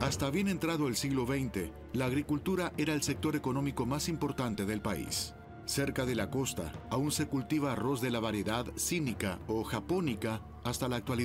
Hasta bien entrado el siglo XX, la agricultura era el sector económico más importante del país. Cerca de la costa, aún se cultiva arroz de la variedad cínica o japónica hasta la actualidad.